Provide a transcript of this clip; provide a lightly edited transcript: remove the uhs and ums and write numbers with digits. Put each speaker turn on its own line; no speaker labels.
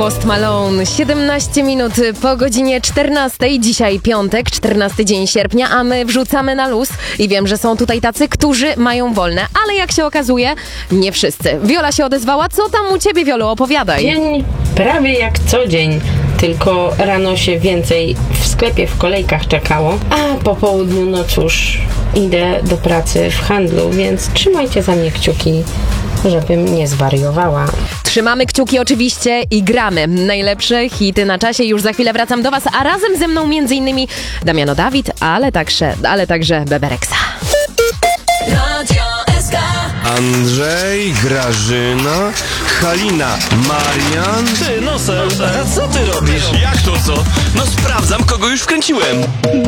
Post Malone, 17 minut po godzinie 14. Dzisiaj piątek, 14 dzień sierpnia, a my wrzucamy na luz i wiem, że są tutaj tacy, którzy mają wolne, ale jak się okazuje, nie wszyscy. Wiola się odezwała. Co tam u ciebie, Wiolu? Opowiadaj.
Dzień prawie jak co dzień, tylko rano się więcej w sklepie, w kolejkach czekało, a po południu, no cóż, idę do pracy w handlu, więc trzymajcie za mnie kciuki, żebym nie zwariowała.
Trzymamy kciuki oczywiście i gramy. Najlepsze hity na czasie. Już za chwilę wracam do was, a razem ze mną m.in. Damiano Dawid, ale także Bebereksa.
Andrzej, Grażyna, Halina, Marian.
Ty, Nosel, a co ty robisz?
Jak to co? No sprawdzam, kogo już wkręciłem.